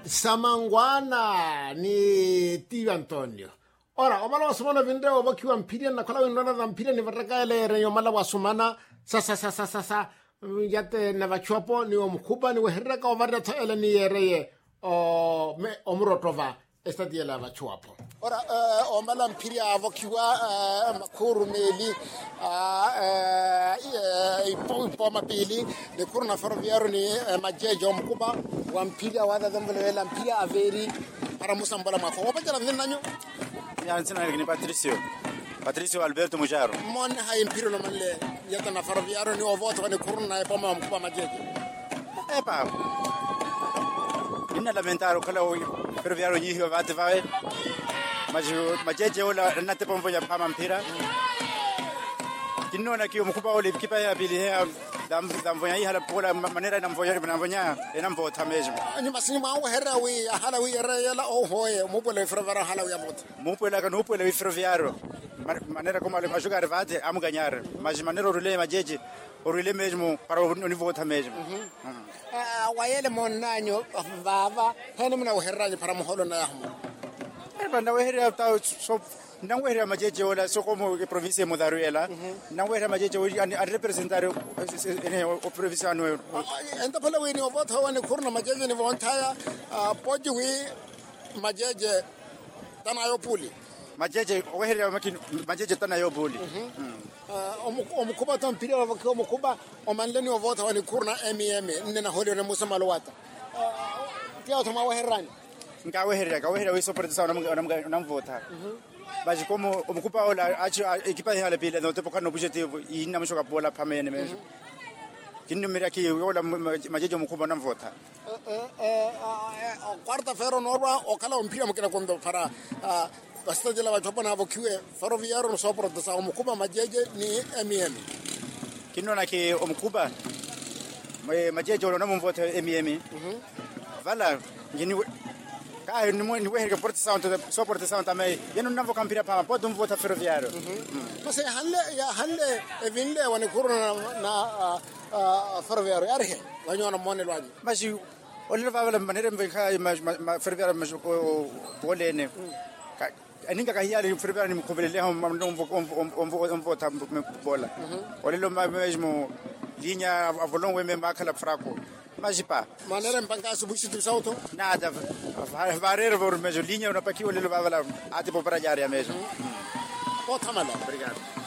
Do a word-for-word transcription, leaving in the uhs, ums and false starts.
Samangwana ni Tio Antonio. Ora, omala wasumana vinde obakiwa mpiria na kala winona na mpiria ni varaka ele renyo mala wasumana sasa sasa sasa yate na vachuapo ni omkuba ni weheraka ovarda to ele ni yereye o me omurotova estadia la vachuapo. Ora, uh, omala mpiria avokiwa uh, makuru meli uh, uh, ipo ipo mapili de kurna ferroviario ni uh, majeje omkuba wa mpiria wada dambele la mpiria averi para musambala mafo. Wapajala vinanyo ya nsina ni Patricio Patricio Alberto Mujaro mon hay mpiro no malle yata na ferroviario ni ovoto ni kurna e poma mkuba majeje e pa inna lamentaro kala ferroviario ni hiyo vate vai maju majeje ola nate pombo ya pama mpira kinona kiyo mkuba ole kipa ya bili ya dam dam vonya hala pola manera na mvoya na vonya ena mbota mesmo ani masini ma wa hera wi hala wi era yala o hoye mo pole ferroviario hala wi amota mo pole ka no pole ferroviario manera como le jogar vate am ganhar mas manera rule majeje rule mesmo para o nível ta mesmo ah wa yele mon nanyo baba hene mna herraje para mo holo na yahmo e banda wa hera ta so não era majeje ola so como que província Mudaruela não era majeje a representar o província no enta pala wi ni ovoto wani kurna majeje ni vontaya poji wi majeje tanayo puli majeje o hera makin majeje tanayo puli omukuba tampira wavako omukuba omanleni ovoto wani kurna mm nena holi na musa malwata pia otoma wa herrani ngawe hera ngawe hera wi so proteção na na vota mas como o mukupa ola acho equipa hala pila no tempo kano objetivo e ina mshoka bola pamene mesmo kinno mira ki ola majeje mukupa na vota eh eh quarta feira norba o kala ompira mukina kondo para basta de la vatopa na vokiwe ferroviario no sopro da sa mukupa majeje ni mm kinno na ki o mukupa majeje ola na mvota mm vala ngini ah ni mo ni wehe proteção só proteção também eu não vou campira para pode um voto ferroviário mas é halle ya halle e vinle wani kurna na ferroviário arhe wanyo na monel wani mas olha vai maneira me vai mas ferroviário mas o bolene aninga kahia ferroviário ni mkobelele não vou um voto bola olha lo mesmo linha a volão we me makala fraco mas pá maneira mpanca subushi tu sauto nada varrer vor mesmo linha una paqui olha lo vai lá até para a área mesmo pode tamala obrigado